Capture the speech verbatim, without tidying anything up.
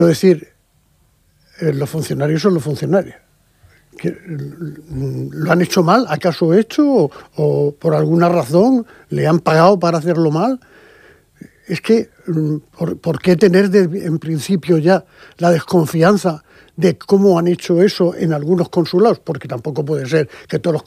Es decir, eh, los funcionarios son los funcionarios. Que, ¿lo han hecho mal? ¿Acaso hecho? O, ¿O por alguna razón le han pagado para hacerlo mal? Es que, ¿por, por qué tener de, en principio ya la desconfianza de cómo han hecho eso en algunos consulados? Porque tampoco puede ser que todos los